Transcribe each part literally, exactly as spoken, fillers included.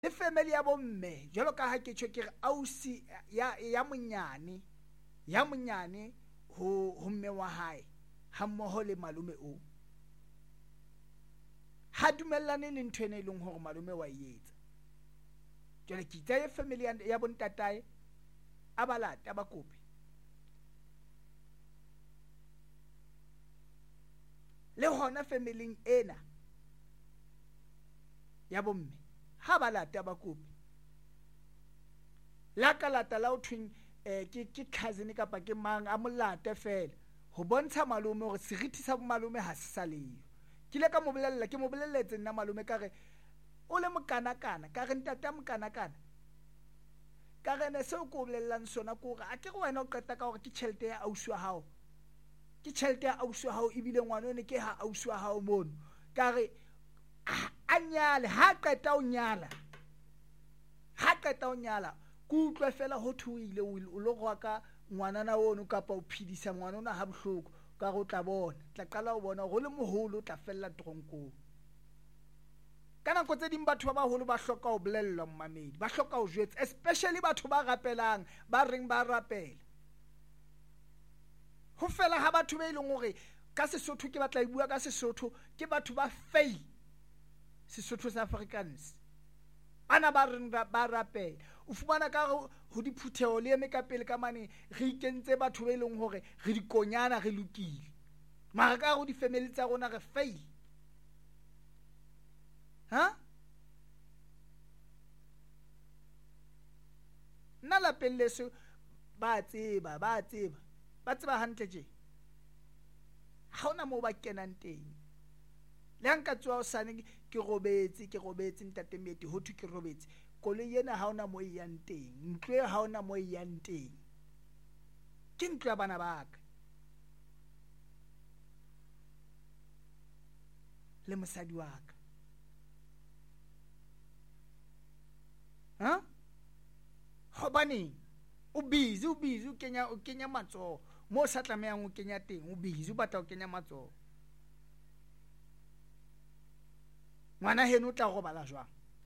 le family ya bomme jalo ka ha ke tjho ke re ausi ya ya monyane ya monyane ho ho mme wa hae ha mmoho le malume o ha dumellane le ntho ene e leng hore malume wa etsa jale ke tsaye family ya bontatae a balata ba kope le hona family ena ya bomme ha balata ba kope la ka lata la o thweng eh ke ke cousin kapa ke mang a molate fela ho bontsha malume hore seriti sa malume ha se sa leyo ke le ka mo bolella ke mo bolelletse nna malume ka re o le mokana kana ka re ntata mokana kana ka re ne se o ko bolellang sona ko re a ke go wena o qeta ka hore ke tšhelete ya ausi wa hao ke tšhelete ya ausi wa hao ebile ngwana ne ke ha ausi wa hao mono ka re a nyale ha qeta o nyala ha qeta o nyala ku utlwa fela ho thuile o lo go ka ngwana na ono kapa o phidisa ngwana ona ha bohloko ka go tla bona tla qala o bona go le moholo o tla fella tronko kana go tse ding batho ba baholo ba hloka ho bolellwa mmamedi ba hloka ho jwetsa especially batho ba rapelang ba reng ba rapela ho fela ha batho ba ileng hore ka Sesotho ke batla ibua ka Sesotho ke batho ba fail Sesotho sa Africans ana ba reng ba rapela o fumana ka ho diphutheo le eme ka pele ka mane re ikentse batho ba ileng hore re dikonyana re lokile mara ka go di family tsa rona re fail ha nna la pelleso ba tseba ba tseba ba tseba hantle je ha ona mo ba kenang teng le hanka tswa o sane ke robetse ke robetse ntate Meti ho thu ke robetse kole yena ha ona mo e yang teng ntwe ha ona mo e yang teng ke ntwe ya bana ba ka le mosadi wa ka ha hobane o busy o busy o kenya o kenya matso mo sa tlameang o kenya teng o busy o batla o kenya matso ngwana heno o tla go bala jwang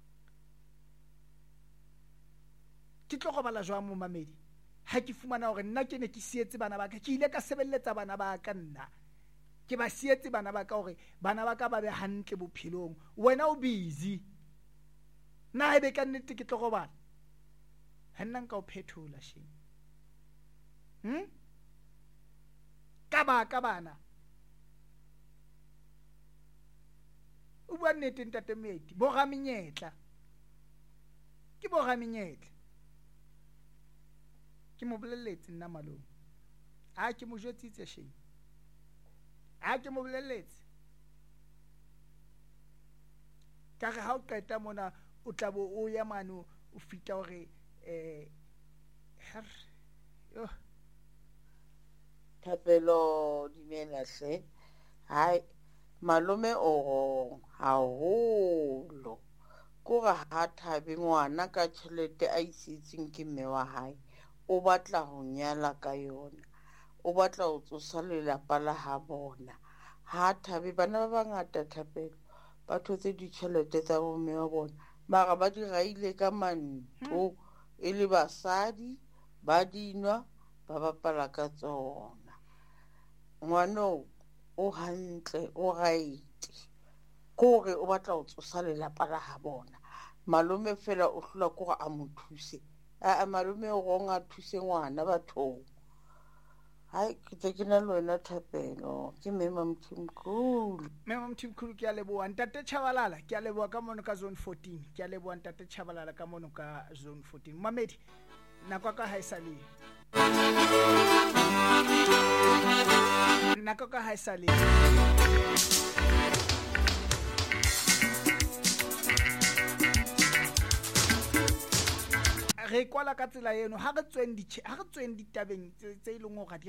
ke tlo go bala jwang mo mamedi ha ke fumana hore nna ke ne ke sietse bana ba ka ke ile ka sebelletsa bana ba ka nna ke ba sietse bana ba ka hore bana ba ka ba be hantle bophelong wena o busy na ebe ka nnete ke tlo go bala hanna nka o phethola she hm ka ba ka bana o bua nnete ntate Meti bo ga menyetla ke bo ga menyetla ke mo bolelletse nna malong a ke mo jwetsitse she a ke mo bolelletse ka re ha o qeta mona o tla bo o ya mano o fita hore eh her yo Thapelo dimela hle hai malume o haholo ko ga ha thabe ngwana ka tšhelete a isitseng ke mme wa hae o batla ho nyala ka yona o batla ho tsosa lelapa la ha bona ha thabe bana ba bangata Thapelo ba thotse ditšhelete tsa bo mme wa bona mara ba di raile ka manto e le basadi ba dinwa ba bapala ka tsona ngwano o hantle o right kore o batla ho tsosa lelapa la ha bona malume fela o hlola gore a mo thuse a malume o gonga thuse ngwana batho hai ke tse ke na le wena Thapelo ke Mema Mthimkhulu Mema Mthimkhulu ke a leboha ntate Chabalala ke a leboha ka mono ka zone fourteen ke a leboha ntate Chabalala ka mono ka zone fourteen mamedi nako ka ha isale nako ka ha isale re kwala ka tsela eno ha re tsweng di ha re tsweng ditabeng tse ileng go ga